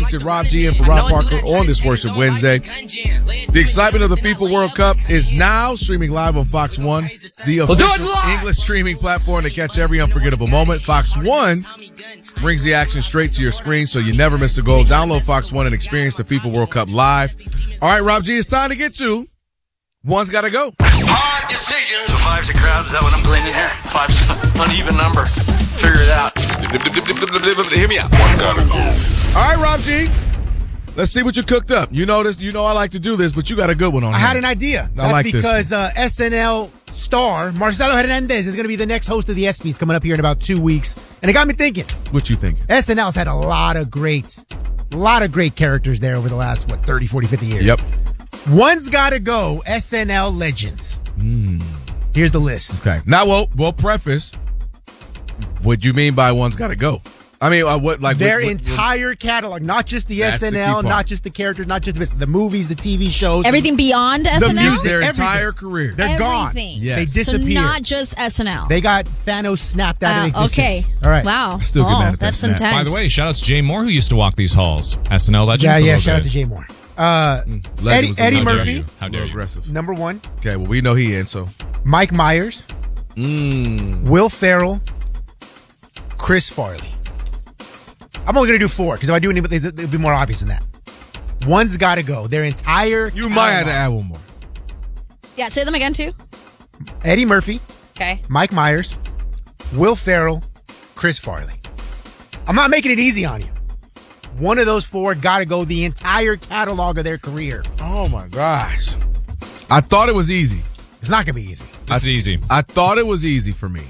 It's Rob G and for Rob Parker on this Worship Wednesday. The excitement of the FIFA World Cup is now streaming live on Fox One, the official English streaming platform to catch every unforgettable moment. Fox One brings the action straight to your screen so you never miss a goal. Download Fox One and experience the FIFA World Cup live. All right, Rob G, it's time to get to One's Gotta Go. Hard decisions. So five's a crowd. Is that what I'm gleaning here? Five's an uneven number. Figure it out. Hear me out. One gotta go. All right, Rob G. Let's see what you cooked up. You know this. You know I like to do this, but you got a good one on I here. had an idea. That's like because SNL star Marcelo Hernandez is going to be the next host of the ESPYs coming up here in about 2 weeks. And it got me thinking. What you thinking? SNL's had a lot of great characters there over the last, 30, 40, 50 years. Yep. One's got to go SNL legends. Here's the list. Okay. Now, we'll preface. What do you mean by one's got to go? I mean, their entire catalog, not just the That's the key SNL, part. not just the characters, not just the movies, the TV shows, Everything beyond SNL? music. their everything. entire career. They're gone. Everything. Yes. They So disappeared. not just SNL. They got Thanos snapped out of existence. Okay. All right. Wow. I still get mad at that that's snap. intense. By the way, shout out to Jay Moore, who used to walk these halls. SNL legend. Yeah, for a yeah. little Shout out bit. to Jay Moore. Legend was Eddie a little Murphy, aggressive. How A dare little you. aggressive. number one. Okay, well, we know he in, so. Mike Myers, Will Ferrell, Chris Farley. I'm only going to do four because if I do anything, it'll be more obvious than that. One's got to go. Their entire You might have to add one more. Yeah, say them again, too. Eddie Murphy, Okay. Mike Myers, Will Ferrell, Chris Farley. I'm not making it easy on you. One of those four got to go the entire catalog of their career. Oh, my gosh. I thought it was easy. It's not going to be easy. This is easy. I thought it was easy for me.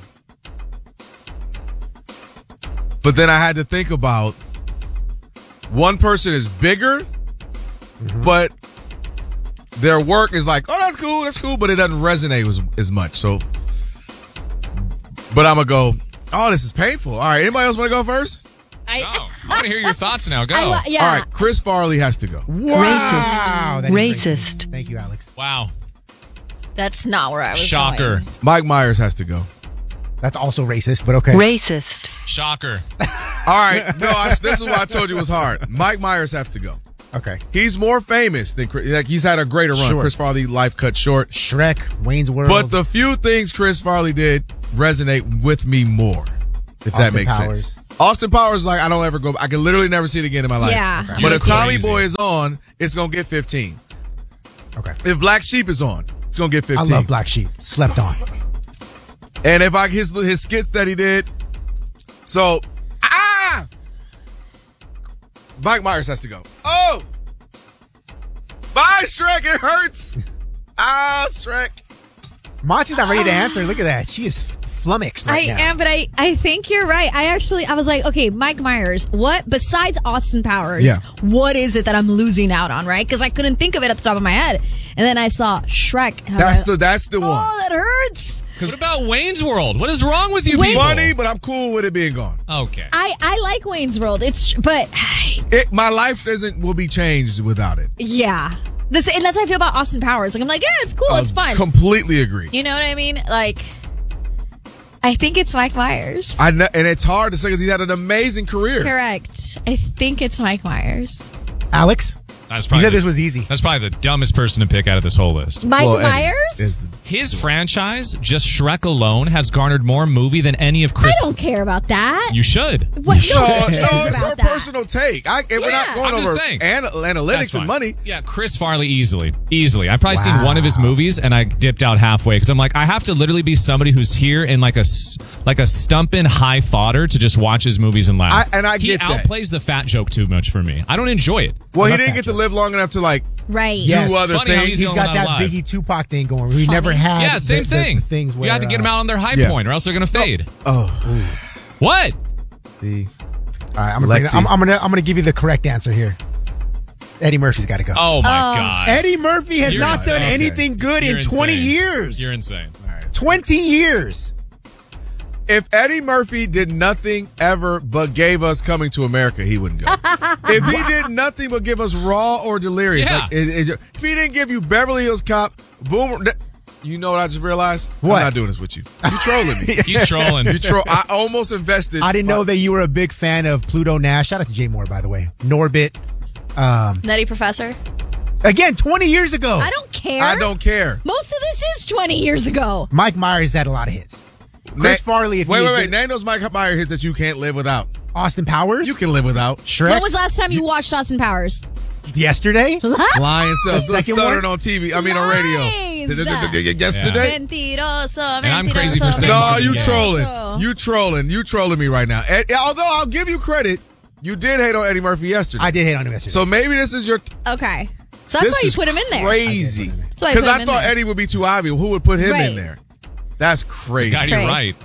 But then I had to think about one person is bigger, but their work is like, oh, that's cool, but it doesn't resonate as much. So, but I'm going to go, oh, this is painful. All right, anybody else want to go first? I want to hear your thoughts now. Go. Yeah. All right, Chris Farley has to go. Wow. That is Racist. Thank you, Alex. Wow. That's not where I was Shocker. going. Mike Myers has to go. That's also racist, but okay. Racist. Shocker. All right, no, this is why I told you it was hard. Mike Myers has to go. Okay. He's more famous than Chris. Like, he's had a greater run. Sure. Chris Farley, life cut short. Shrek, Wayne's World. But the few things Chris Farley did resonate with me more, if that Austin makes Powers. sense. Austin Powers, like, I don't ever go. I can literally never see it again in my life. Yeah. Okay. But You're if Tommy crazy. Boy is on, it's going to get 15. Okay. If Black Sheep is on, it's going to get 15. I love Black Sheep. Slept on. And if his skits that he did. So, Mike Myers has to go. Oh! Bye, Shrek. It hurts. Shrek. Machi's not ready to answer. Look at that. She is flummoxed right now. I am, but I think you're right. I was like, okay, Mike Myers, what, besides Austin Powers, Yeah. what is it that I'm losing out on, right? Because I couldn't think of it at the top of my head. And then I saw Shrek. And I was like, That's the one. oh, that hurts. What about Wayne's World? What is wrong with you Wayne- people? Funny, but I'm cool with it being gone. Okay. I like Wayne's World. But My life will be changed without it. yeah. And that's how I feel about Austin Powers. Like, I'm like, yeah, it's cool. It's fun. Completely agree. You know what I mean? Like, I think it's Mike Myers. And it's hard to say because he's had an amazing career. Correct. I think it's Mike Myers. Alex, That's you probably said this was easy. That's probably the dumbest person to pick out of this whole list. Mike Well, Eddie Myers? is- His franchise, just Shrek alone, has garnered more movie than any of I Chris. don't care about that. You should. What? No, Nobody cares it's her about that. personal take. We're not Yeah. going I'm over just saying. analytics That's and fine. money. Yeah, Chris Farley easily. I've probably seen one of his movies and I dipped out halfway because I'm like, I have to literally be somebody who's here in like a stumpin' high fodder to just watch his movies and laugh. I he get that. outplays the fat joke too much for me. I don't enjoy it. Well, he love didn't that get to jokes. live long enough to like Right. Yes. do other Funny how things. he's He's the got only that one alive. Biggie Tupac thing going where he never had Yeah, same the thing. things where You have to get them out on their high Yeah. point or else they're going to fade. Oh, What? see. All right, I'm Lexi. gonna give you the correct answer here. Eddie Murphy's got to go. Oh, my God. Eddie Murphy has You're not insane. done Okay. anything good You're in 20 insane. years. You're insane. 20 years. If Eddie Murphy did nothing ever but gave us Coming to America, he wouldn't go. If he did nothing but give us Raw or Delirious, Yeah. like, if he didn't give you Beverly Hills Cop, Boomer, You know what I just realized? What? I'm not doing this with you. You trolling me. He's trolling. I almost invested. I didn't know that you were a big fan of Pluto Nash. Shout out to Jay Moore, by the way. Norbit. Nutty Professor. Again, 20 years ago. I don't care. I don't care. Most of this is 20 years ago. Mike Myers had a lot of hits. Chris Farley. Wait. Name those Mike Myers hits that you can't live without. Austin Powers. You can live without. Shrek. When was the last time you watched Austin Powers? Yesterday. Lying self. second Stuttering one? on TV. I mean, on radio. Yesterday. Mentiroso. And I'm crazy for saying No, Marvin you Gaye. trolling. You trolling. You trolling me right now. Although I'll give you credit, you did hate on Eddie Murphy yesterday. I did hate on him yesterday. So maybe this is your. Okay. So that's why you put him in there. Crazy. That's why you put Because him I in thought there. Eddie would be too obvious. Who would put him Right. in there? That's crazy. God, you're Craig. right.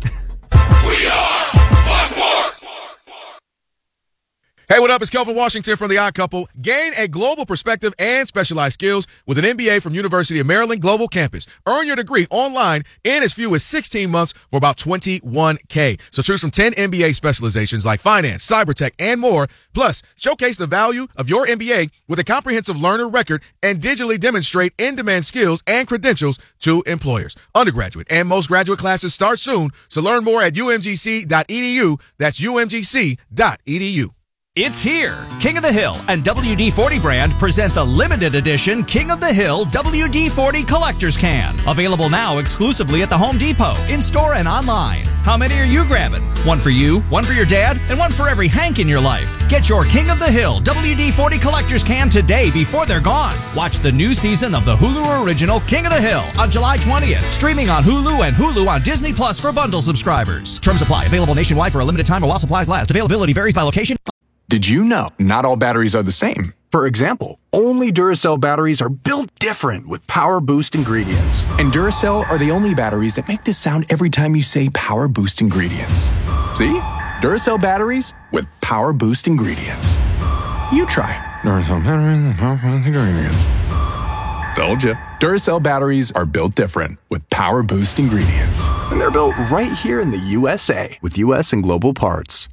Hey, what up? It's Kelvin Washington from The Odd Couple. Gain a global perspective and specialized skills with an MBA from University of Maryland Global Campus. Earn your degree online in as few as 16 months for about $21K. So choose from 10 MBA specializations like finance, cybertech, and more. Plus, showcase the value of your MBA with a comprehensive learner record and digitally demonstrate in-demand skills and credentials to employers. Undergraduate and most graduate classes start soon. So learn more at umgc.edu. That's umgc.edu. It's here. King of the Hill and WD-40 brand present the limited edition King of the Hill WD-40 Collector's Can. Available now exclusively at the Home Depot, in-store and online. How many are you grabbing? One for you, one for your dad, and one for every Hank in your life. Get your King of the Hill WD-40 Collector's Can today before they're gone. Watch the new season of the Hulu original King of the Hill on July 20th. Streaming on Hulu and Hulu on Disney Plus for bundle subscribers. Terms apply. Available nationwide for a limited time or while supplies last. Availability varies by location. Did you know not all batteries are the same? For example, only Duracell batteries are built different with Power Boost ingredients. And Duracell are the only batteries that make this sound every time you say Power Boost ingredients. See? Duracell batteries with Power Boost ingredients. You try. Duracell batteries with Power Boost ingredients. Told you. Duracell batteries are built different with Power Boost ingredients. And they're built right here in the USA with US and global parts.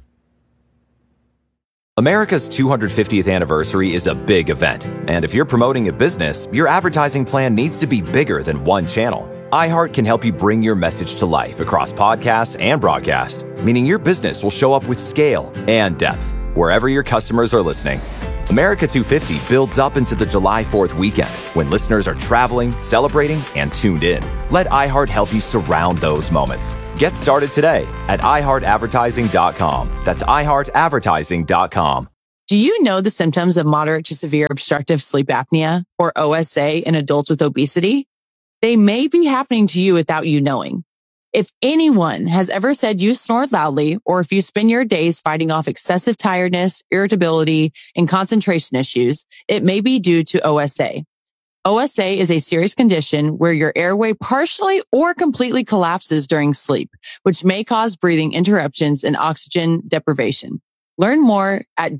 America's 250th anniversary is a big event, and if you're promoting a business, your advertising plan needs to be bigger than one channel. iHeart can help you bring your message to life across podcasts and broadcast, meaning your business will show up with scale and depth wherever your customers are listening. America 250 builds up into the July 4th weekend when listeners are traveling, celebrating, and tuned in. Let iHeart help you surround those moments. Get started today at iHeartAdvertising.com. That's iHeartAdvertising.com. Do you know the symptoms of moderate to severe obstructive sleep apnea, or OSA, in adults with obesity? They may be happening to you without you knowing. If anyone has ever said you snore loudly, or if you spend your days fighting off excessive tiredness, irritability, and concentration issues, it may be due to OSA. OSA is a serious condition where your airway partially or completely collapses during sleep, which may cause breathing interruptions and oxygen deprivation. Learn more at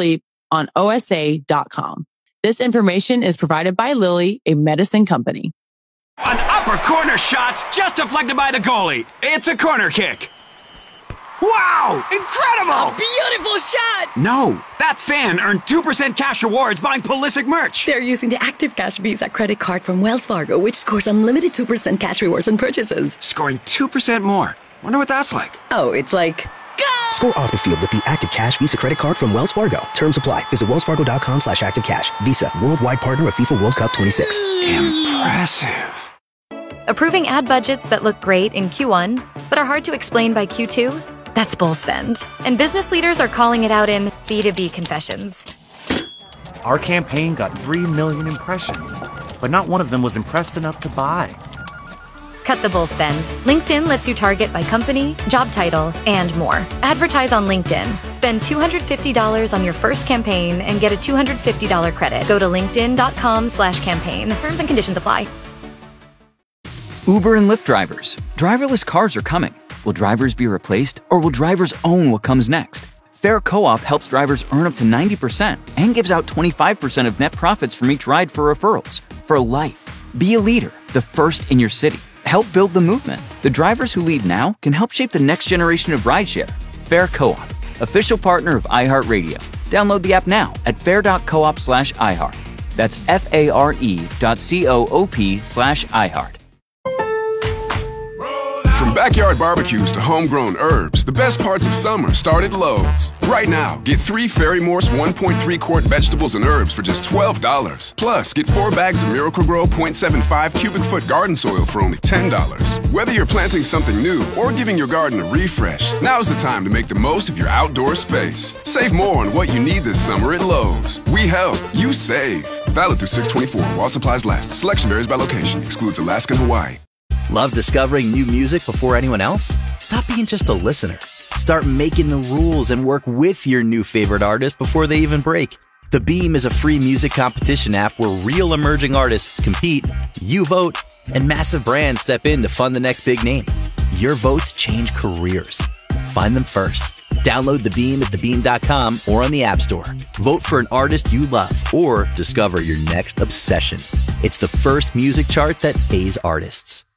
don'tsleeponosa.com. This information is provided by Lilly, a medicine company. An upper corner shot's just deflected by the goalie. It's a corner kick. Wow! Incredible! Beautiful shot! No, that fan earned 2% cash rewards buying Pulisic merch. They're using the Active Cash Visa credit card from Wells Fargo, which scores unlimited 2% cash rewards on purchases. Scoring 2% more. Wonder what that's like. Oh, it's like... Go! Score off the field with the Active Cash Visa credit card from Wells Fargo. Terms apply. Visit wellsfargo.com/activecash. Visa, worldwide partner of FIFA World Cup 26. Impressive. Approving ad budgets that look great in Q1, but are hard to explain by Q2? That's bull spend. And business leaders are calling it out in B2B confessions. Our campaign got 3 million impressions, but not one of them was impressed enough to buy. Cut the bull spend. LinkedIn lets you target by company, job title, and more. Advertise on LinkedIn. Spend $250 on your first campaign and get a $250 credit. Go to linkedin.com/campaign. Terms and conditions apply. Uber and Lyft drivers. Driverless cars are coming. Will drivers be replaced, or will drivers own what comes next? Fair Co-op helps drivers earn up to 90% and gives out 25% of net profits from each ride for referrals. For life. Be a leader, the first in your city. Help build the movement. The drivers who lead now can help shape the next generation of rideshare. Fair Co-op, official partner of iHeartRadio. Download the app now at fair.coop/iHeart. That's FARE.coop/iHeart. backyard barbecues to homegrown herbs, the best parts of summer start at Lowe's. Right now, get 3 Fairy Morse 1.3 quart vegetables and herbs for just $12. Plus, get 4 bags of Miracle Grow 0.75 cubic foot garden soil for only $10. Whether you're planting something new or giving your garden a refresh, now's the time to make the most of your outdoor space. Save more on what you need this summer at Lowe's. We help, you save. Valid through 6/24 while supplies last. Selection varies by location. Excludes Alaska and Hawaii. Love discovering new music before anyone else? Stop being just a listener. Start making the rules and work with your new favorite artist before they even break. The Beam is a free music competition app where real emerging artists compete, you vote, and massive brands step in to fund the next big name. Your votes change careers. Find them first. Download The Beam at thebeam.com or on the App Store. Vote for an artist you love or discover your next obsession. It's the first music chart that pays artists.